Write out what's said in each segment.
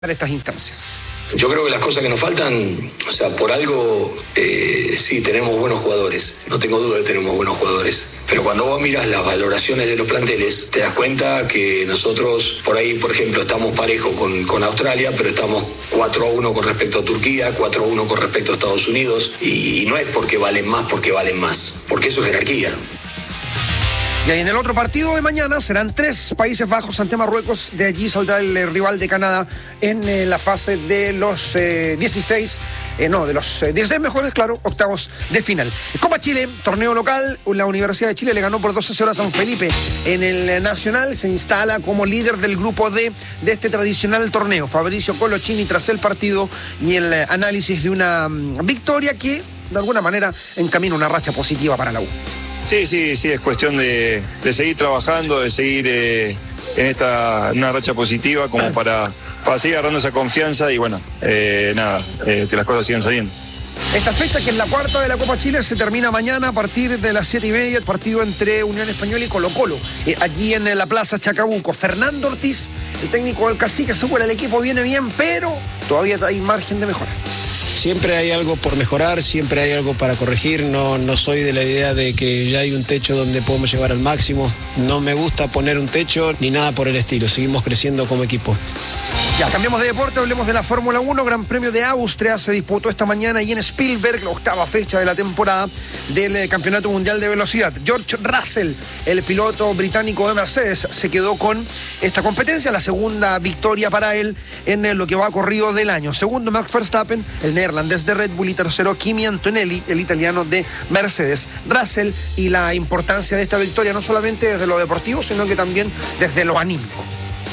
para estas instancias. Yo creo que las cosas que nos faltan, o sea, por algo, sí, tenemos buenos jugadores. No tengo duda de que tenemos buenos jugadores. Pero cuando vos miras las valoraciones de los planteles, te das cuenta que nosotros, por ahí, por ejemplo, estamos parejos con Australia, pero estamos 4-1 con respecto a Turquía, 4-1 con respecto a Estados Unidos. Y no es porque valen más, porque eso es jerarquía. Y ahí en el otro partido de mañana serán 3 Países Bajos ante Marruecos. De allí saldrá el rival de Canadá en la fase de los 16 mejores, claro, octavos de final. Copa Chile, torneo local. La Universidad de Chile le ganó por 12-0 a San Felipe en el Nacional. Se instala como líder del grupo D de este tradicional torneo. Fabricio Colochini tras el partido y el análisis de una victoria que de alguna manera encamina una racha positiva para la U. Sí, es cuestión de seguir trabajando, de seguir en una racha positiva como para seguir agarrando esa confianza y bueno, que las cosas sigan saliendo. Esta fecha, que es la cuarta de la Copa Chile, se termina mañana a partir de las 7:30, partido entre Unión Española y Colo-Colo, allí en la Plaza Chacabuco. Fernando Ortiz, el técnico del Cacique, asegura el equipo viene bien, pero todavía hay margen de mejora. Siempre hay algo por mejorar, siempre hay algo para corregir. No soy de la idea de que ya hay un techo donde podemos llegar al máximo. No me gusta poner un techo ni nada por el estilo. Seguimos creciendo como equipo. Ya, cambiamos de deporte, hablemos de la Fórmula 1. Gran Premio de Austria se disputó esta mañana y en Spielberg, la octava fecha de la temporada del Campeonato Mundial de Velocidad. George Russell, el piloto británico de Mercedes, se quedó con esta competencia, la segunda victoria para él en lo que va corrido del año. Segundo, Max Verstappen, el neerlandés de Red Bull, y tercero, Kimi Antonelli, el italiano de Mercedes. Russell, y la importancia de esta victoria no solamente desde lo deportivo, sino que también desde lo anímico.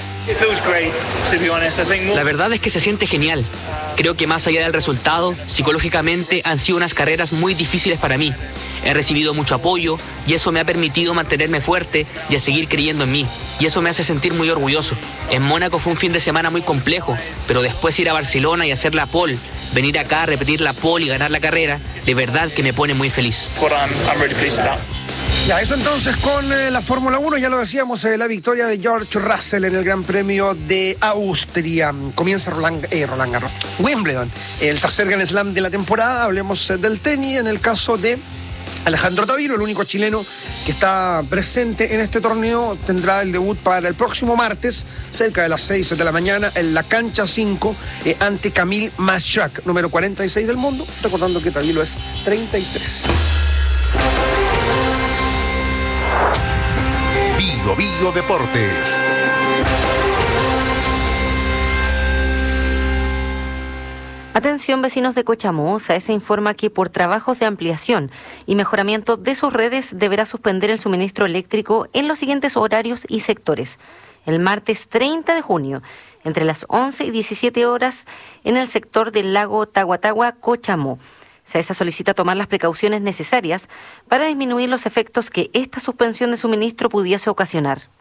La verdad es que se siente genial. Creo que más allá del resultado, psicológicamente han sido unas carreras muy difíciles para mí. He recibido mucho apoyo y eso me ha permitido mantenerme fuerte y a seguir creyendo en mí. Y eso me hace sentir muy orgulloso. En Mónaco fue un fin de semana muy complejo, pero después ir a Barcelona y hacer la pole, venir acá a repetir la pole y ganar la carrera, de verdad que me pone muy feliz. Ya, eso entonces con la Fórmula 1, ya lo decíamos, la victoria de George Russell en el Gran Premio de Austria. Comienza Roland Garros. Wimbledon, el tercer Grand Slam de la temporada. Hablemos del tenis, en el caso de Alejandro Taviro, el único chileno que está presente en este torneo. Tendrá el debut para el próximo martes, cerca de las 6 de la mañana, en la cancha 5, ante Camille Maschak, número 46 del mundo, recordando que Taviro es 33. Vigo Deportes. Atención, vecinos de Cochamó, se informa que por trabajos de ampliación y mejoramiento de sus redes deberá suspender el suministro eléctrico en los siguientes horarios y sectores. El martes 30 de junio, entre las 11 y 17 horas, en el sector del lago Tahuatahua, Cochamó. SAESA solicita tomar las precauciones necesarias para disminuir los efectos que esta suspensión de suministro pudiese ocasionar.